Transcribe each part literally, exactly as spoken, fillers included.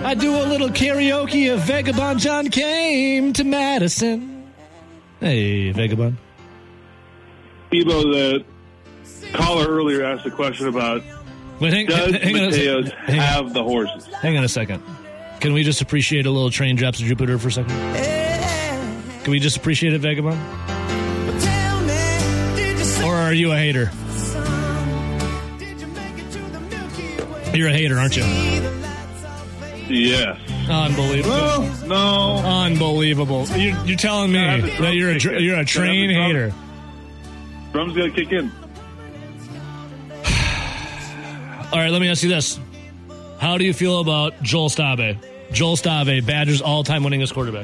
I do a little karaoke of Vagabond John came to Madison. Hey, Vagabond. Ebo, the caller earlier asked a question about Wait, hang, does hang, hang Mateos hang have on. the horses? Hang on a second. Can we just appreciate a little train drops of Jupiter for a second? Can we just appreciate it, Vagabond? Or are you a hater? You're a hater, aren't you? Yes. Unbelievable. No. No. Unbelievable. You're, you're telling me that you're a, tra- you're a train hater. Drum's got to kick in. All right, let me ask you this. How do you feel about Joel Stave? Joel Stave, Badgers all-time winningest quarterback.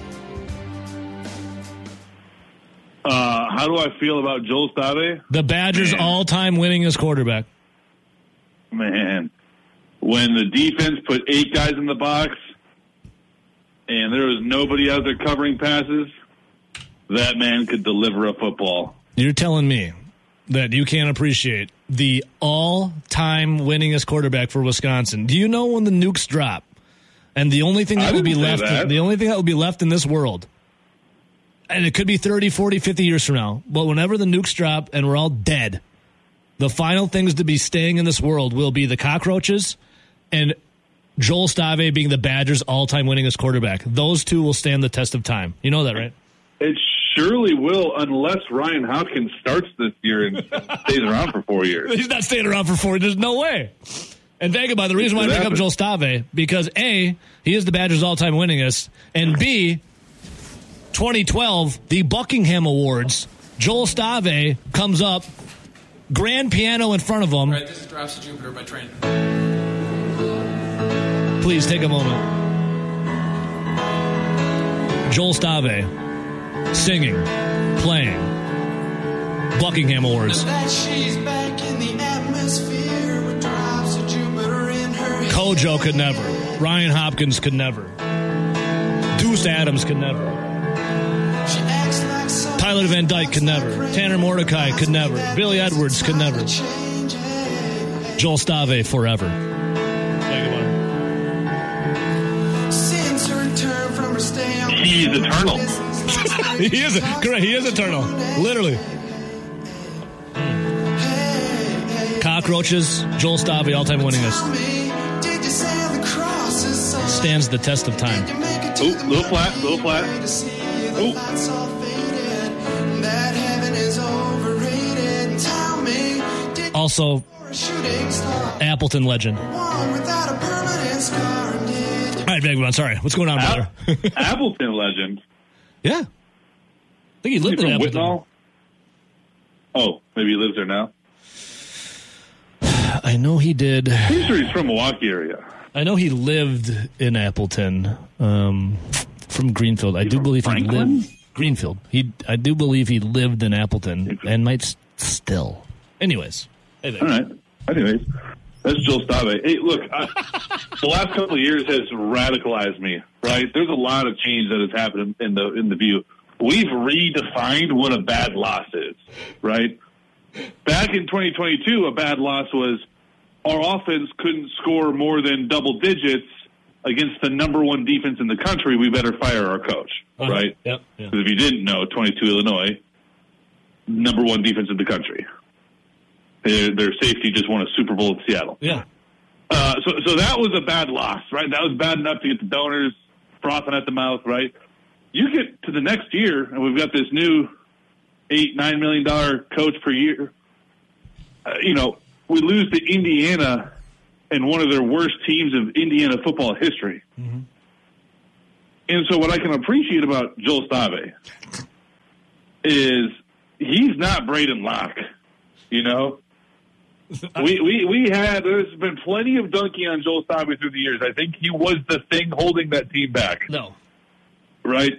Uh, how do I feel about Joel Stave? The Badgers Man. all-time winningest quarterback. Man, when the defense put eight guys in the box and there was nobody out there covering passes, that man could deliver a football. You're telling me that you can't appreciate the all-time winningest quarterback for Wisconsin. Do you know when the nukes drop and the only thing that will be left, that. the only thing that will be left in this world, and it could be thirty, forty, fifty years from now, but whenever the nukes drop and we're all dead, the final things to be staying in this world will be the cockroaches and Joel Stave being the Badgers' all-time winningest quarterback. Those two will stand the test of time. You know that, right? It surely will, unless Ryan Hopkins starts this year and stays around for four years. He's not staying around for four. There's no way. And Vagabond, the reason why I pick up Joel Stave, because A, he is the Badgers' all-time winningest, and B, twenty twelve, the Buckingham Awards, Joel Stave comes up, grand piano in front of him. All right, this is Drops of Jupiter by train. Please take a moment. Joel Stave, singing, playing, Buckingham Awards. Kojo could never. Ryan Hopkins could never. Deuce Adams could never. Tyler Van Dyke could never. Tanner Mordecai could never. Billy Edwards could never. Joel Stave forever. He's eternal. He is correct. He is eternal. Literally. Cockroaches. Joel Stave, all-time winningest. Stands the test of time. Ooh, little flat, little flat. Ooh. Also, Appleton legend. All right, Vagabond, sorry. What's going on, brother? Appleton legend. Yeah. I think he lived He's in from Appleton. Whitnall? Oh, maybe he lives there now. I know he did. Pretty sure he's from Milwaukee area. I know he lived in Appleton, um, from Greenfield. I do believe Franklin? he lived Greenfield. He, I do believe he lived in Appleton and might s- still. Anyways, hey, All right. Anyways, that's Joel Stave. Hey, look, I, the last couple of years has radicalized me. Right? There's a lot of change that has happened in the in the view. We've redefined what a bad loss is. Right? Back in twenty twenty-two, a bad loss was our offense couldn't score more than double digits against the number one defense in the country. We better fire our coach, uh-huh. right? Yep. Because if you didn't know, twenty-two Illinois, number one defense in the country. Their, their safety just won a Super Bowl in Seattle. Yeah. Uh, so, so that was a bad loss, right? That was bad enough to get the donors frothing at the mouth, right? You get to the next year, and we've got this new eight, nine million dollar coach per year. Uh, you know, we lose to Indiana and one of their worst teams of Indiana football history. Mm-hmm. And so what I can appreciate about Joel Stave is he's not Braden Locke, you know? we, we, we had, there's been plenty of dunking on Joel Stave through the years. I think he was the thing holding that team back. No. Right?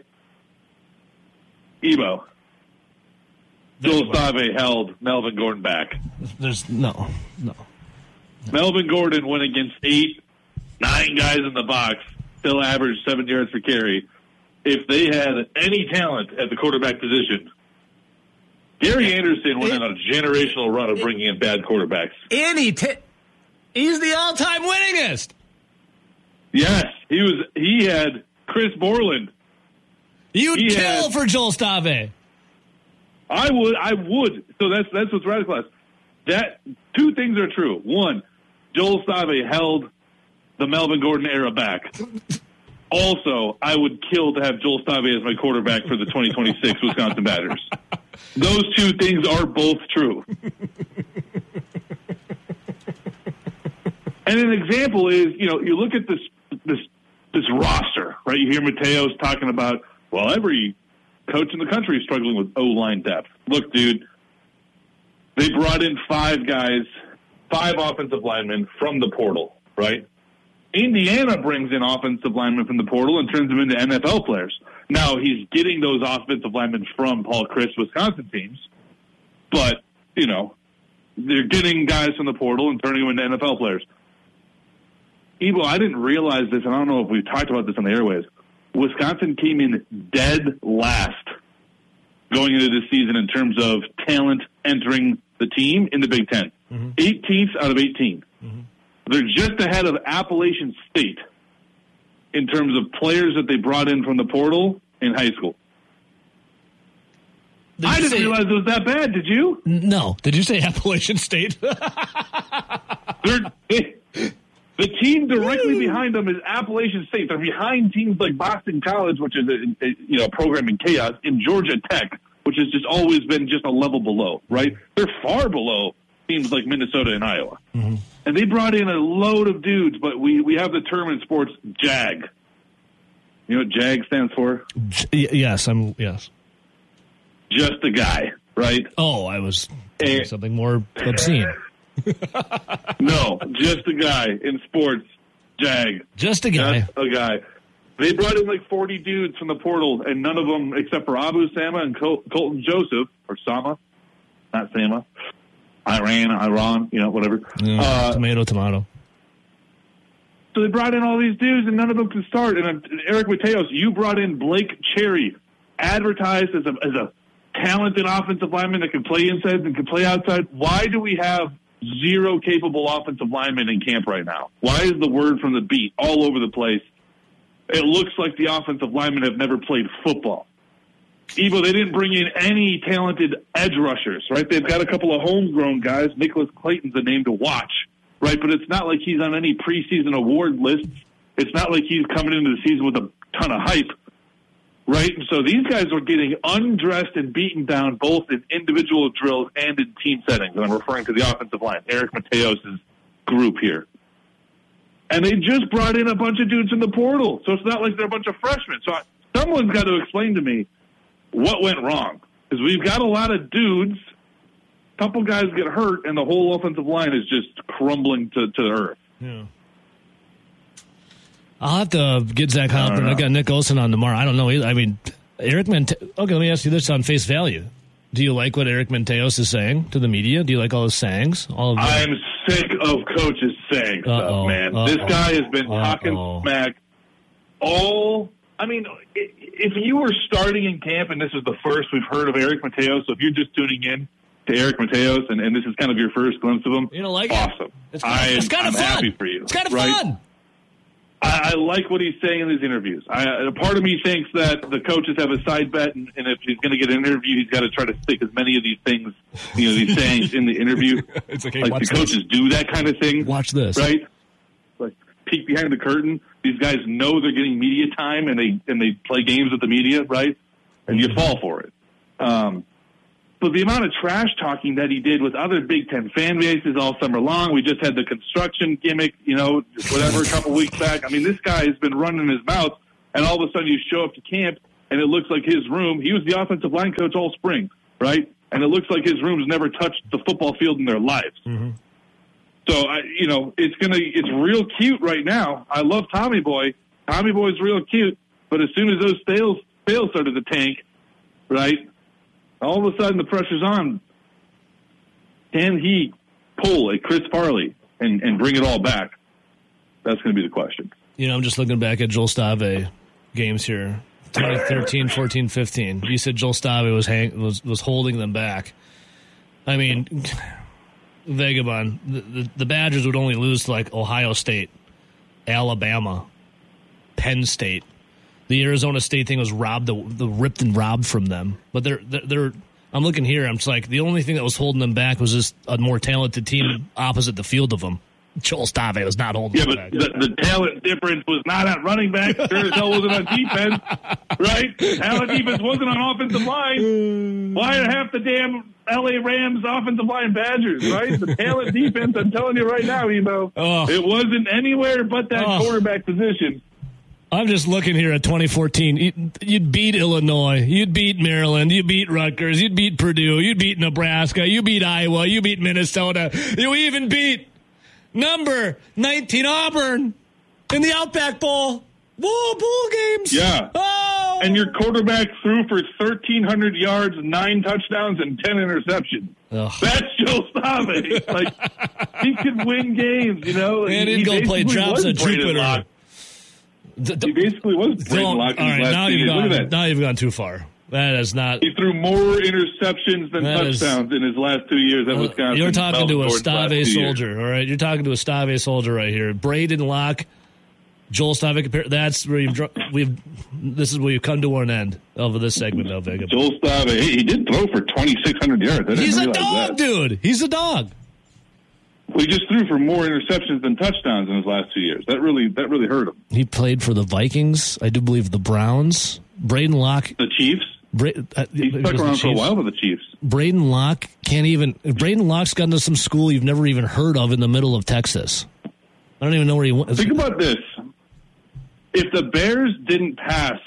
Ebo. Joel Stave held Melvin Gordon back. There's no, no. Melvin Gordon went against eight, nine guys in the box, still averaged seven yards per carry. If they had any talent at the quarterback position, Gary Anderson went on a generational run of bringing in bad quarterbacks. Any t- he's the all-time winningest. Yes, He was. He had Chris Borland. You'd He kill had- for Joel Stave. I would. I would. So that's that's what's radicalized. That two things are true. One, Joel Stave held the Melvin Gordon era back. Also, I would kill to have Joel Stave as my quarterback for the twenty twenty-six Wisconsin Badgers. Those two things are both true. And an example is, you know, you look at this this this roster, right? You hear Mateos talking about, well, every coach in the country is struggling with O-line depth. Look, dude, they brought in five guys, five offensive linemen from the portal, right? Indiana brings in offensive linemen from the portal and turns them into N F L players. Now, he's getting those offensive linemen from Paul Chryst, Wisconsin teams, but, you know, they're getting guys from the portal and turning them into N F L players. Evo, I didn't realize this, and I don't know if we've talked about this on the airways. Wisconsin came in dead last going into this season in terms of talent entering the team in the Big Ten. Mm-hmm. eighteenth out of eighteen. Mm-hmm. They're just ahead of Appalachian State in terms of players that they brought in from the portal in high school. Did I didn't say, realize it was that bad. Did you? No. Did you say Appalachian State? They're, they, the team directly behind them is Appalachian State. They're behind teams like Boston College, which is a, a you know program in chaos, and Georgia Tech, which has just always been just a level below. Right? They're far below teams like Minnesota and Iowa. Mm-hmm. And they brought in a load of dudes, but we, we have the term in sports, JAG. You know what JAG stands for? J- yes, I'm yes. Just a guy, right? Oh, I was and, something more obscene. No, just a guy in sports, JAG. Just a guy. Just a guy. They brought in like forty dudes from the portal, and none of them, except for Abu Sama and Col- Colton Joseph, or Sama, not Sama, Iran, Iran, you know, whatever. Yeah, uh, tomato, tomato. So they brought in all these dudes, and none of them can start. And uh, Eric Mateos, you brought in Blake Cherry, advertised as a as a talented offensive lineman that can play inside and can play outside. Why do we have zero capable offensive linemen in camp right now? Why is the word from the beat all over the place? It looks like the offensive linemen have never played football. Evo, they didn't bring in any talented edge rushers, right? They've got a couple of homegrown guys. Nicholas Clayton's a name to watch, right? But it's not like he's on any preseason award lists. It's not like he's coming into the season with a ton of hype, right? And so these guys are getting undressed and beaten down both in individual drills and in team settings. And I'm referring to the offensive line, Eric Mateos' group here. And they just brought in a bunch of dudes in the portal. So it's not like they're a bunch of freshmen. So I, someone's got to explain to me what went wrong. Because we've got a lot of dudes, a couple guys get hurt, and the whole offensive line is just crumbling to, to the earth. Yeah. I'll have to get Zach Hoffman. I've got Nick Olson on tomorrow. I don't know either. I mean, Eric Mante- Okay, let me ask you this on face value. Do you like what Eric Mateos is saying to the media? Do you like all his sayings? All of I'm sick of coaches saying Uh-oh, stuff, man. uh-oh, this guy has been uh-oh. talking smack all... I mean, if you were starting in camp and this is the first we've heard of Eric Mateos, so if you're just tuning in to Eric Mateos and, and this is kind of your first glimpse of him, you don't like awesome. it? It's kind of, I, it's kind of I'm fun. happy for you. It's kind of right? fun. I, I like what he's saying in these interviews. I, a part of me thinks that the coaches have a side bet, and, and if he's going to get an interview, he's got to try to stick as many of these things, you know, these sayings in the interview. It's okay. Like Watch the coaches this. do that kind of thing. Watch this. Right? Like peek behind the curtain. These guys know they're getting media time, and they and they play games with the media, right? And you fall for it. Um, but the amount of trash talking that he did with other Big Ten fan bases all summer long, we just had the construction gimmick, you know, whatever, a couple weeks back. I mean, this guy has been running his mouth, and all of a sudden you show up to camp, and it looks like his room, he was the offensive line coach all spring, right? And it looks like his room's never touched the football field in their lives. Mm-hmm. So, I, you know, it's gonna it's real cute right now. I love Tommy Boy. Tommy Boy's real cute. But as soon as those sales, sales started to tank, right, all of a sudden the pressure's on. Can he pull a Chris Farley and, and bring it all back? That's going to be the question. You know, I'm just looking back at Joel Stave games here. twenty thirteen, fourteen, fifteen. You said Joel Stave was, hang, was, was holding them back. I mean... Vagabond, the, the, the Badgers would only lose to like Ohio State, Alabama, Penn State. The Arizona State thing was robbed, the, the ripped and robbed from them. But they're, they're, they're, I'm looking here. I'm just like, the only thing that was holding them back was just a more talented team opposite the field of them. Joel Stave was not holding yeah, them back. back. Yeah, but the, the talent difference was not at running back. Sure as hell wasn't on defense, right? The talent defense wasn't on offensive line. Why are half the damn L A Rams offensive line Badgers, right? The talent defense, I'm telling you right now, Ebo, oh. it wasn't anywhere but that oh. quarterback position. I'm just looking here at twenty fourteen. You'd beat Illinois. You'd beat Maryland. You beat Rutgers. You'd beat Purdue. You'd beat Nebraska. You beat Iowa. You beat Minnesota. You even beat number nineteen Auburn in the Outback Bowl. Whoa, bowl games. Yeah. Oh. And your quarterback threw for thirteen hundred yards, nine touchdowns, and ten interceptions. Ugh. That's Joe Stave. Like, he could win games, you know. And he he'd go play drops at Braden Jupiter. Locke. D- d- He basically was Braden Locke in all his right, last now two you've years. Look gone. at that. Now you've gone too far. That is not. He threw more interceptions than That is- touchdowns in his last two years at Wisconsin. You're talking to a Melvin Gordon's last Stave two soldier, years. all right? You're talking to a Stave soldier right here. Braden Locke, Joel Stave. Compare. That's where you've. dr- We've. This is where you come to an end of this segment of Vega. Joel Stave, he, he did throw for twenty-six hundred yards. I didn't He's a realize dog, that. dude. He's a dog. Well, he just threw for more interceptions than touchdowns in his last two years. That really, that really hurt him. He played for the Vikings. I do believe the Browns. Braden Locke. The Chiefs. Bra- uh, He it stuck was the around for a Chiefs. while with the Chiefs. Braden Locke can't even. Braden Locke's gotten to some school you've never even heard of in the middle of Texas. I don't even know where he went. Think about this. If the Bears didn't pass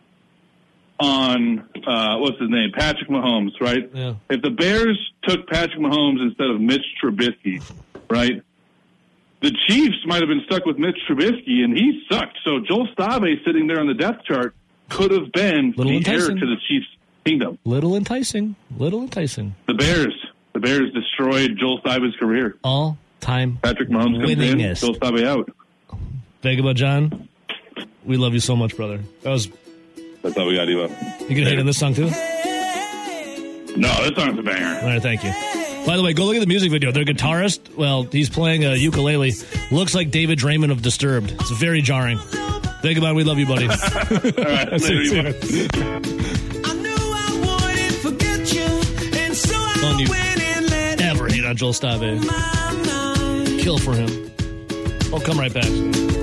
on, uh, what's his name, Patrick Mahomes, right? Yeah. If the Bears took Patrick Mahomes instead of Mitch Trubisky, right, the Chiefs might have been stuck with Mitch Trubisky, and he sucked. So Joel Stave sitting there on the depth chart could have been Little the enticing. heir to the Chiefs' kingdom. Little enticing. Little enticing. The Bears. The Bears destroyed Joel Stave's career. All time Patrick Mahomes comes in, winningest. Joel Stave out. Vegaba John, we love you so much, brother. That was. That's all we got, Evo. You gonna hit on this song too? No, this song's a banger. All right, thank you. By the way, go look at the music video. Their guitarist, well, he's playing a ukulele. Looks like David Draymond of Disturbed. It's very jarring. Vegaba, we love you, buddy. All right, later, Evo. Don't you ever hate on Joel Stave. Kill for him. I'll come right back.